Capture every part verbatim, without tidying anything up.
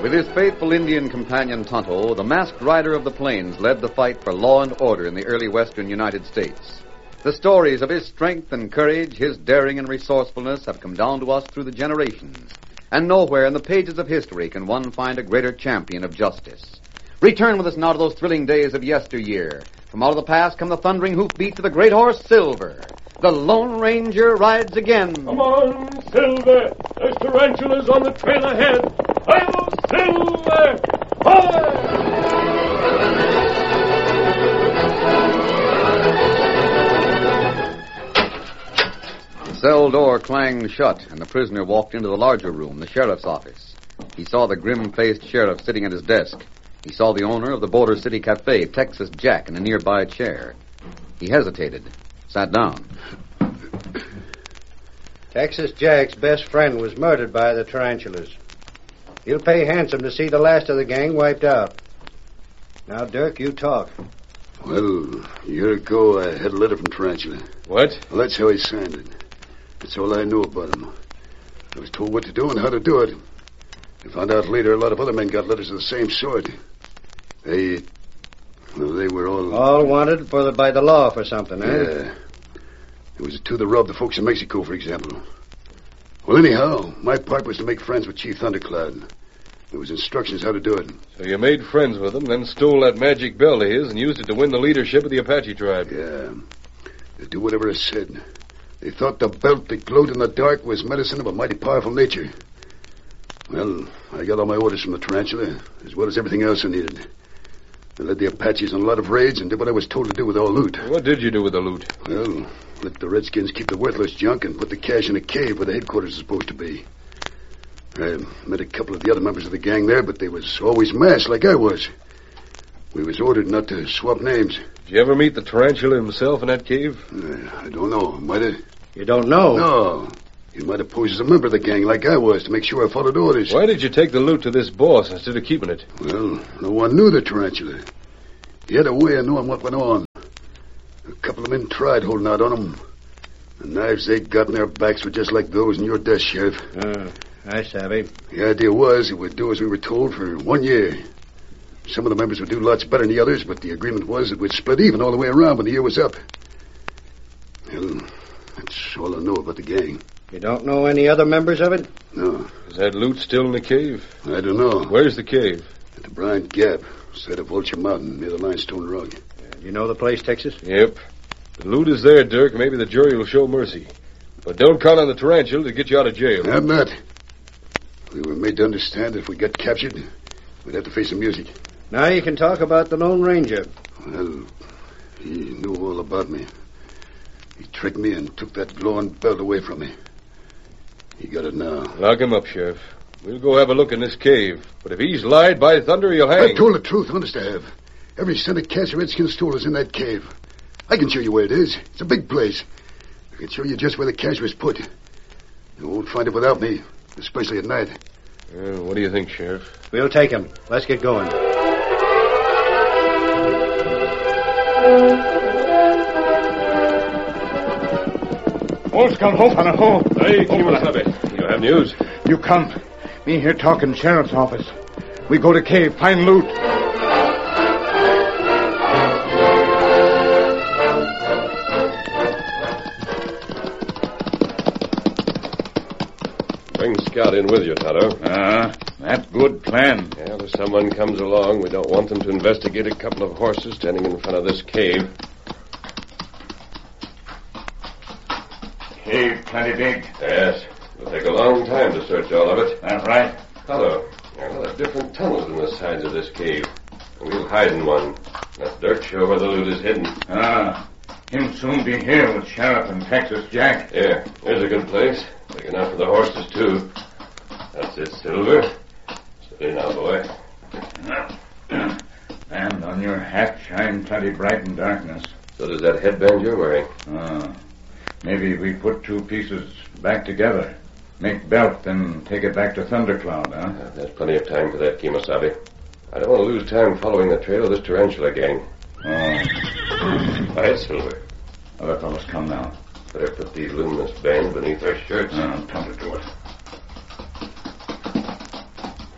With his faithful Indian companion Tonto, the masked rider of the plains led the fight for law and order in the early western United States. The stories of his strength and courage, his daring and resourcefulness have come down to us through the generations. And nowhere in the pages of history can one find a greater champion of justice. Return with us now to those thrilling days of yesteryear. From out of the past come the thundering hoofbeats of the great horse Silver. The Lone Ranger rides again. Come on, Silver. There's tarantulas on the trail ahead. Hi-yo, Silver! Hi! The cell door clanged shut, and the prisoner walked into the larger room, the sheriff's office. He saw the grim-faced sheriff sitting at his desk. He saw the owner of the Border City Cafe, Texas Jack, in a nearby chair. He hesitated, sat down. Texas Jack's best friend was murdered by the tarantulas. He'll pay handsome to see the last of the gang wiped out. Now, Dirk, you talk. Well, a year ago, I had a letter from Tarantula. What? Well, that's how he signed it. That's all I knew about him. I was told what to do and how to do it. I found out later a lot of other men got letters of the same sort. They... Well, they were all... All wanted for the, by the law for something, eh? Yeah. It was two that robbed the folks in Mexico, for example. Well, anyhow, my part was to make friends with Chief Thundercloud. There was instructions how to do it. So you made friends with him, then stole that magic bell of his and used it to win the leadership of the Apache tribe. Yeah. They do whatever is said. They thought the belt that glowed in the dark was medicine of a mighty powerful nature. Well, I got all my orders from the tarantula, as well as everything else I needed. I led the Apaches on a lot of raids and did what I was told to do with all loot. What did you do with the loot? Well, let the Redskins keep the worthless junk and put the cash in a cave where the headquarters is supposed to be. I met a couple of the other members of the gang there, but they was always masked like I was. We was ordered not to swap names. Did you ever meet the tarantula himself in that cave? Uh, I don't know. Might have... You don't know? No. He might have posed as a member of the gang like I was to make sure I followed orders. Why did you take the loot to this boss instead of keeping it? Well, no one knew the tarantula. He had a way of knowing what went on. A couple of men tried holding out on him. The knives they got in their backs were just like those in your desk, Sheriff. Uh, I savvy. The idea was it would do as we were told for one year. Some of the members would do lots better than the others, but the agreement was it would split even all the way around when the year was up. Well, that's all I know about the gang. You don't know any other members of it? No. Is that loot still in the cave? I don't know. Where's the cave? At the Bryant Gap, side of Vulture Mountain, near the Limestone Rock. Uh, you know the place, Texas? Yep. The loot is there, Dirk. Maybe the jury will show mercy. But don't count on the tarantula to get you out of jail. I'm not. We were made to understand that if we got captured, we'd have to face the music. Now you can talk about the Lone Ranger. Well, he knew all about me. He tricked me and took that glowing belt away from me. He got it now. Lock him up, Sheriff. We'll go have a look in this cave. But if he's lied, by thunder, he'll hang. I told the truth, honest I have. Every cent of cash the Redskins stole is in that cave. I can show you where it is. It's a big place. I can show you just where the cash was put. You won't find it without me, especially at night. Uh, what do you think, Sheriff? We'll take him. Let's get going. Oscar, hope on a hole. Hey, Kimasabe. You have news? You come. Me here talking sheriff's office. We go to cave, find loot. Bring Scout in with you, Tonto. Ah, uh, that good plan. Yeah, if someone comes along, we don't want them to investigate a couple of horses standing in front of this cave. Cave plenty big. Yes. It'll take a long time to search all of it. That's right. Tonto, there are a lot of different tunnels in the sides of this cave. We'll hide in one. Let Dirk show where the loot is hidden. Ah, him soon be here with Sheriff and Texas Jack. Here, here's a good place. Big enough for the horses, too. That's it, Silver. Steady now, boy. And on your hat shine plenty bright in darkness. So does that headband you're wearing. Ah, maybe we put two pieces back together. Make belt, then take it back to Thundercloud, huh? Uh, there's plenty of time for that, Kimasabe. I don't want to lose time following the trail of this tarantula gang. Oh. All right, Silver. Other fellows come now. Better put these luminous bands beneath our shirts. Uh, come to do it. You see,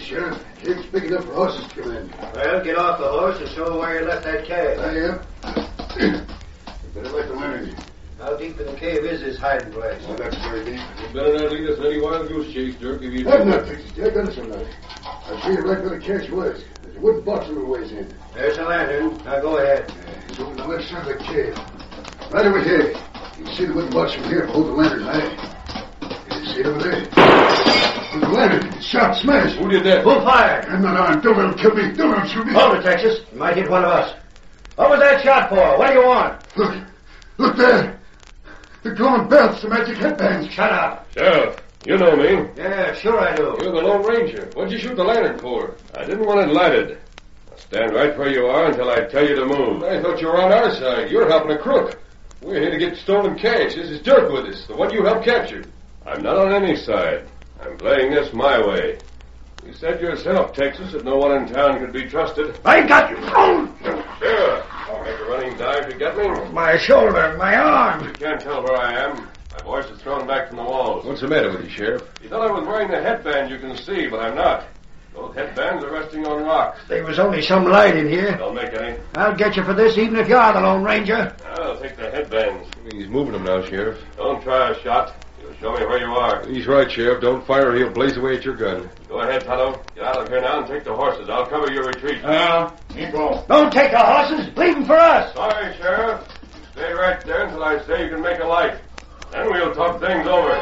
Sheriff. Cave's big enough for horses to come in. Well, get off the horse and show where you left that cache. I am. You better let the lantern. How deep in the cave is this hiding place? Well, that's very deep. You better not lead us in any wild goose chase, Dirk, if you I'm not fixing it. I got us some night. I'll show you right where the cache was. There's a wooden box a little ways in. There's a lantern. Now go ahead. It's over the left side of the cave. Right over here. You can see the wooden box from here. Hold the lantern high. You see it over there? With the lantern. Shot, smash. Who did that? Who fired? I'm not armed. Don't let him kill me. Don't let him shoot me. Hold it, Texas. You might hit one of us. What was that shot for? What do you want? Look. Look there. The glowing belts, the magic headbands. Shut up. Sheriff, you know me. Yeah, sure I do. You're the Lone Ranger. What'd you shoot the lantern for? I didn't want it lighted. Now stand right where you are until I tell you to move. I thought you were on our side. You're helping a crook. We're here to get stolen cash. This is Dirk with us, the one you helped capture. I'm not on any side. I'm playing this my way. You said yourself, Texas, that no one in town could be trusted. I got you. Sure. I'll make a running dive to get me. My shoulder, my arm. You can't tell where I am. My voice is thrown back from the walls. What's the matter with you, Sheriff? You thought I was wearing the headband you can see, but I'm not. Those headbands are resting on rocks. There was only some light in here. Don't make any. I'll get you for this, even if you are the Lone Ranger. I'll take the headbands. He's moving them now, Sheriff. Don't try a shot. You'll show me where you are. He's right, Sheriff. Don't fire or he'll blaze away at your gun. Go ahead, Tonto. Get out of here now and take the horses. I'll cover your retreat. Uh, you go. Don't take the horses. Leave them for us. Sorry, Sheriff. Stay right there until I say you can make a light. Then we'll talk things over.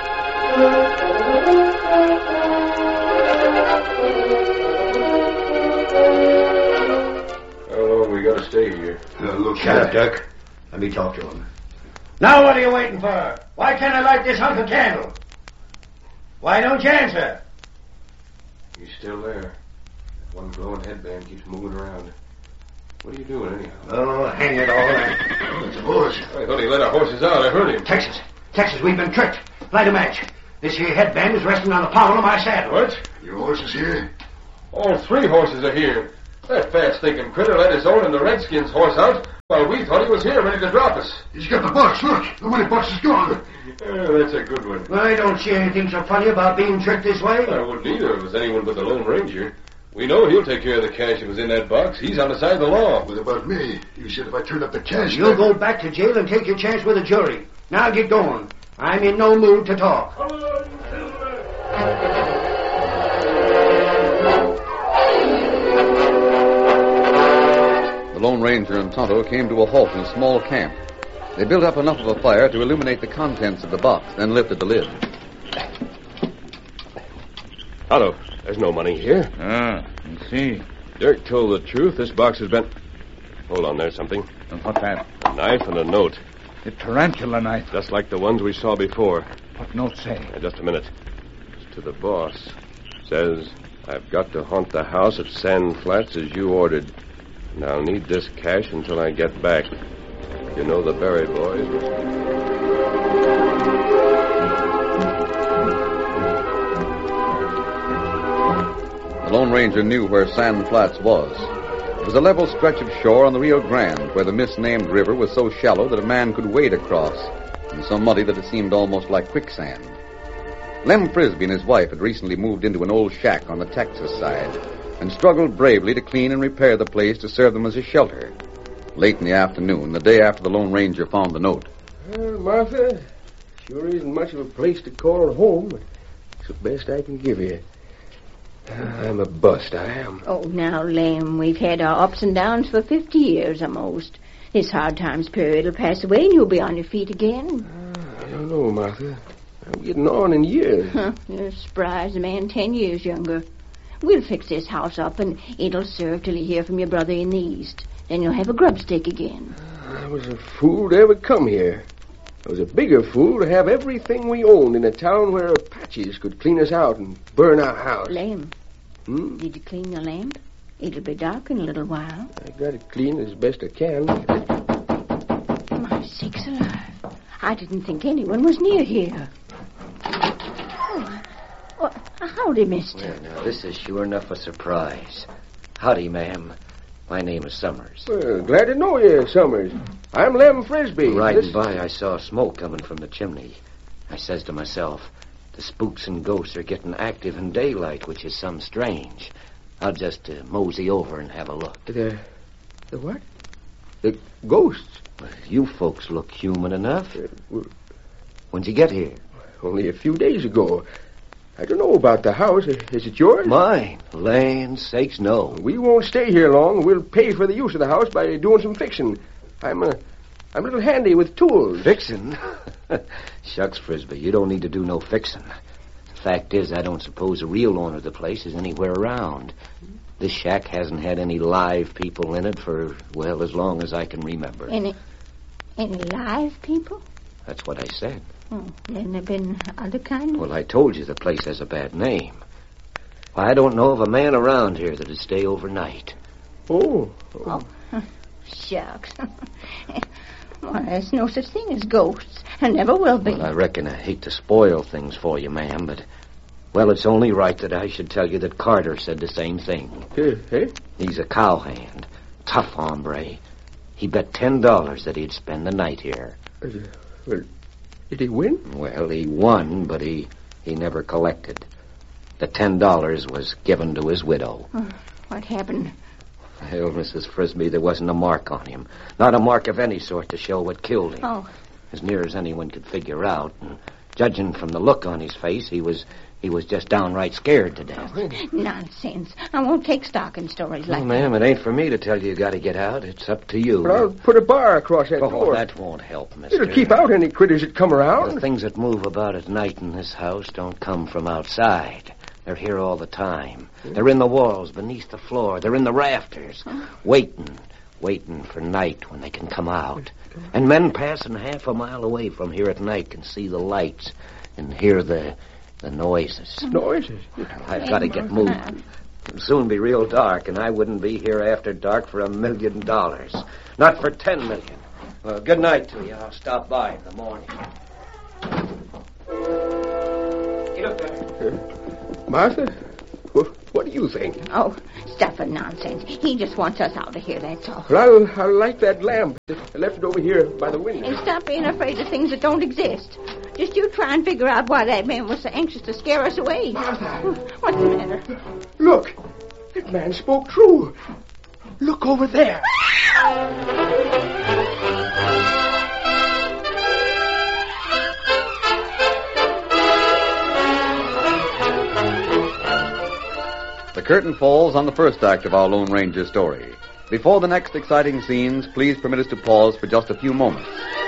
How long we gotta stay here? Uh, look, Shut up, Dirk. Let me talk to him. Now what are you waiting for? Why can't I light this hunk of candle? Why don't you answer? He's still there. That one glowing headband keeps moving around. What are you doing, anyhow? Oh, hang it all. It's a horse. I thought he let our horses out. I heard him. Texas. Texas, we've been tricked. Light a match. This here headband is resting on the pommel of my saddle. What? Your horse is here. All three horses are here. That fast-thinking critter let his own and the Redskins' horse out while we thought he was here ready to drop us. He's got the box. Look. The winning box is gone. Oh, that's a good one. I don't see anything so funny about being tricked this way. I wouldn't either if it was anyone but the Lone Ranger. We know he'll take care of the cash that was in that box. He's on the side of the law. What about me? You said if I turned up the cash... You'll go back to jail and take your chance with a jury. Now get going. I'm in no mood to talk. Come on, Silver. The Lone Ranger and Tonto came to a halt in a small camp. They built up enough of a fire to illuminate the contents of the box, then lifted the lid. Tonto, there's no money here. Ah, I see. Dirk told the truth. This box has been... Hold on, there's something. And what's that? A knife and a note. The tarantula knife. Just like the ones we saw before. What note say? Now, just a minute. It's to the boss. Says, I've got to haunt the house at Sand Flats as you ordered. And I'll need this cash until I get back. You know the Berry boys. The Lone Ranger knew where Sand Flats was. It was a level stretch of shore on the Rio Grande, where the misnamed river was so shallow that a man could wade across, and so muddy that it seemed almost like quicksand. Lem Frisbee and his wife had recently moved into an old shack on the Texas side, and struggled bravely to clean and repair the place to serve them as a shelter. Late in the afternoon, the day after the Lone Ranger found the note. Well, Martha, sure isn't much of a place to call home, but it's the best I can give you. I'm a bust, I am. Oh, now, Lem, we've had our ups and downs for fifty years almost. This hard times period will pass away and you'll be on your feet again. I don't know, Martha. I'm getting on in years. Huh, you're as spry as a man ten years younger. We'll fix this house up and it'll serve till you hear from your brother in the East. Then you'll have a grubstake again. I was a fool to ever come here. I was a bigger fool to have everything we owned in a town where Apaches could clean us out and burn our house. Lem, Hmm? did you clean your lamp? It'll be dark in a little while. I got it clean as best I can. My sakes alive. I didn't think anyone was near here. Oh, well, howdy, mister. Well, now, this is sure enough a surprise. Howdy, ma'am. My name is Summers. Well, glad to know you, Summers. I'm Lem Frisbee. Riding This- by, I saw smoke coming from the chimney. I says to myself, The spooks and ghosts are getting active in daylight, which is some strange. I'll just uh, mosey over and have a look. The, the what? The ghosts? Well, you folks look human enough. Uh, well, When'd you get here? only a few days ago. I don't know about the house. Is it yours? Mine. Land sakes, no. We won't stay here long. We'll pay for the use of the house by doing some fixing. I'm a, I'm a little handy with tools. Fixing? Shucks, Frisbee, you don't need to do no fixing. The fact is, I don't suppose the real owner of the place is anywhere around. This shack hasn't had any live people in it for, well, as long as I can remember. Any, any live people? That's what I said. Oh, then there been other kind of... Well, I told you the place has a bad name. I don't know of a man around here that'd stay overnight. Oh. Oh, shucks. Well, there's no such thing as ghosts. There never will be. Well, I reckon I hate to spoil things for you, ma'am, but... Well, it's only right that I should tell you that Carter said the same thing. Hey, hey? He's a cowhand. Tough hombre. He bet ten dollars that he'd spend the night here. Uh, well, did he win? Well, he won, but he, he never collected. The ten dollars was given to his widow. Oh, what happened? Well, Missus Frisbee, there wasn't a mark on him. Not a mark of any sort to show what killed him. Oh. As near as anyone could figure out. And judging from the look on his face, he was he was just downright scared to death. Nonsense. I won't take stock in stories like Well, that. ma'am, it ain't for me to tell you you got to get out. It's up to you. But I'll put a bar across that Oh, door. that won't help, mister. It'll keep out any critters that come around. The things that move about at night in this house don't come from outside. They're here all the time. They're in the walls, beneath the floor. They're in the rafters, waiting, waiting for night when they can come out. And men passing half a mile away from here at night can see the lights and hear the the noises. Noises? I've got to get moving. It'll soon be real dark, and I wouldn't be here after dark for a million dollars. Not for ten million. Well, good night to you. I'll stop by in the morning. Get up there. Uh, Martha, what, what do you think? Oh, stuff and nonsense. He just wants us out of here, that's all. Well, I'll, I'll light that lamp. I left it over here by the window. And stop being afraid of things that don't exist. Just you try and figure out why that man was so anxious to scare us away. Martha! What's the matter? Look! That man spoke true. Look over there. The curtain falls on the first act of our Lone Ranger story. Before the next exciting scenes, please permit us to pause for just a few moments.